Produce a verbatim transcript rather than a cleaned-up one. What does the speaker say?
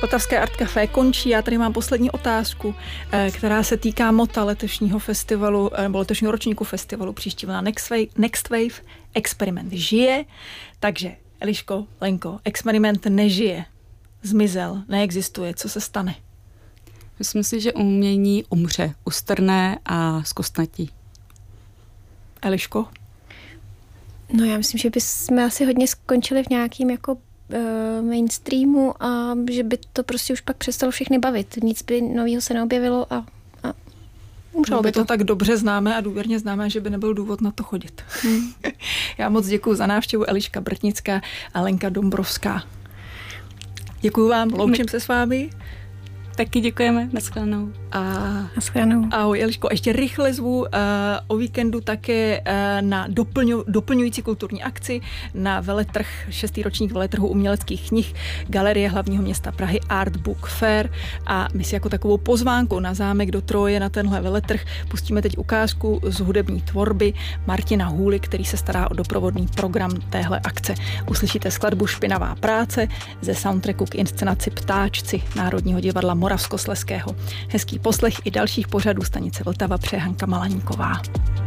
Vltavské Art Café končí. Já tady mám poslední otázku, která se týká mota letošního festivalu, nebo letošního ročníku festivalu příští vlna Next Wave. Next Wave. Experiment žije, takže Eliško, Lenko, experiment nežije, zmizel, neexistuje. Co se stane? Myslím si, že umění umře, ustrne a zkostnatí. Eliško? No já myslím, že bychom asi hodně skončili v nějakým jako uh, mainstreamu a že by to prostě už pak přestalo všechny bavit. Nic by nového se neobjevilo a, a umřelo by to. to tak dobře známe a důvěrně známe, že by nebyl důvod na to chodit. Hmm. Já moc děkuju za návštěvu, Eliška Brtnická a Lenka Dombrovská. Děkuju vám, loučím se s vámi. Taky děkujeme, nashledanou. A nashledanou. Ahoj, Eliško, ještě rychle zvu uh, o víkendu také uh, na doplňu, doplňující kulturní akci na veletrh, šestý ročník veletrhu uměleckých knih Galerie hlavního města Prahy Art Book Fair a my si jako takovou pozvánku na zámek do Troje na tenhle veletrh pustíme teď ukázku z hudební tvorby Martina Hůly, který se stará o doprovodný program téhle akce. Uslyšíte skladbu Špinavá práce ze soundtracku k inscenaci Ptáčci Národního divadla Moravskoslezského. Hezký poslech i dalších pořadů stanice Vltava přeje Hanka Malaníková.